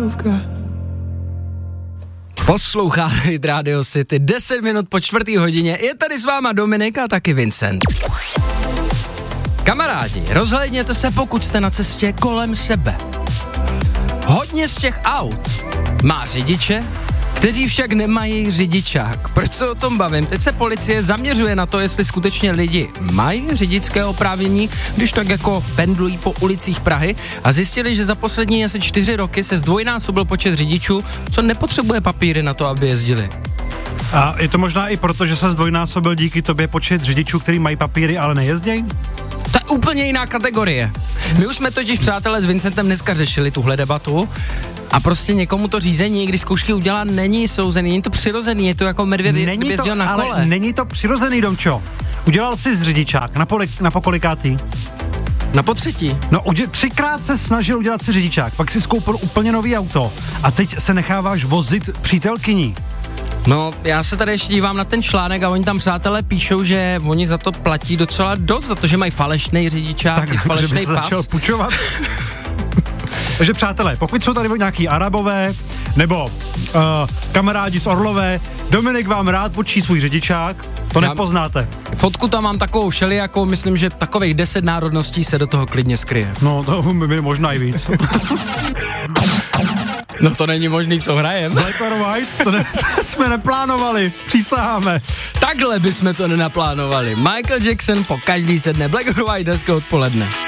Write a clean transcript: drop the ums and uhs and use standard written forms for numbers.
Poslouchá Radio City, 10 minut po 4:00. Je tady s váma Dominik a taky Vincent. Kamarádi, rozhlédněte se, pokud jste na cestě kolem sebe. Hodně z těch aut má řidiče, kteří však nemají řidičák. Proč se o tom bavím? Teď se policie zaměřuje na to, jestli skutečně lidi mají řidičské oprávnění, když tak jako pendlují po ulicích Prahy, a zjistili, že za poslední asi 4 roky se zdvojnásobil počet řidičů, co nepotřebuje papíry na to, aby jezdili. A je to možná i proto, že se zdvojnásobil díky tobě počet řidičů, který mají papíry, ale nejezdějí? To je úplně jiná kategorie. My už jsme totiž, přátelé, s Vincentem dneska řešili tuhle debatu a prostě někomu to řízení, když zkoušky udělá, není souzený, není to přirozený, je to jako medvěd jezdil na kole. Ale není to přirozený, Domčo. Udělal jsi řidičák, na pokolikátý? Na potřetí. No, 3krát se snažil udělat si řidičák, pak si skoupil úplně nový auto a teď se necháváš vozit přítelkyní. No, já se tady ještě dívám na ten článek a oni tam, přátelé, píšou, že oni za to platí docela dost, za to, že mají falešný řidičák, tak, falešný pas. Začal půjčovat. Takže přátelé, pokud jsou tady nějaký Arabové nebo kamarádi z Orlové, Dominik vám rád půjčí svůj řidičák, to nepoznáte. Fotku tam mám takovou všelijakou, myslím, že takových 10 národností se do toho klidně skryje. No, to by možná i víc. No to není možný, co hrajem. Black or White? To jsme neplánovali, přísaháme. Takhle bychom to nenaplánovali. Michael Jackson po každý sedne. Black or White, hezké odpoledne.